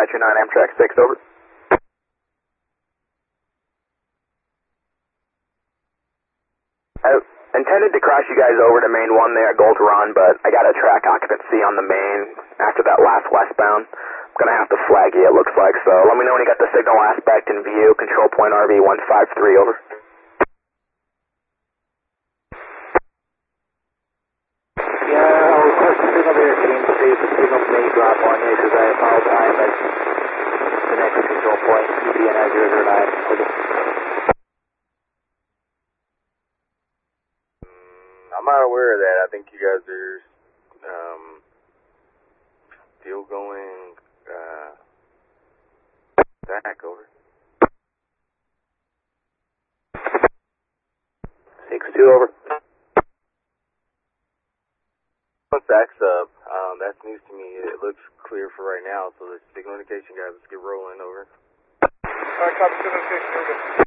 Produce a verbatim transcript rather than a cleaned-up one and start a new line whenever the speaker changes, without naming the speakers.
Dispatcher nine Amtrak six, over. I intended to cross you guys over to main one there at Gold Run, but I got a track occupancy on the main after that last westbound. I'm going to have to flag you, it looks like, so let me know when you got the signal aspect in view. Control point R V one five three, over.
Yeah, I'll request the signal there, team, to see if the signal may drop on you, because I apologize. That's the next control point, E B N I zero zero nine, over.
I'm not aware of that. I think you guys are um, still going uh, back, over.
six two, over.
Once backs up, um, that's news to me. It looks clear for right now, so the signal indication guys, let's get rolling, over.
Alright, copy, signal indication, over.